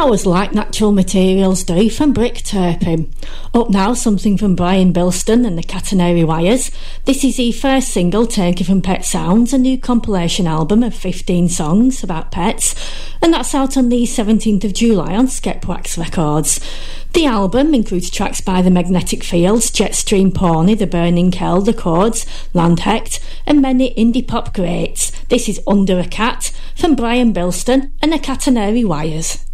Flowers Like Natural Materials do from Brick Turpin. Up now, something from Brian Bilston and the Catenary Wires. This is his first single taken from Pet Sounds, a new compilation album of 15 songs about pets, and that's out on the 17th of July on Skepwax Records. The album includes tracks by The Magnetic Fields, Jetstream Pawnee, The Burning Kell, The Chords, Landhecht, and many indie pop greats. This is Under a Cat from Brian Bilston and the Catenary Wires.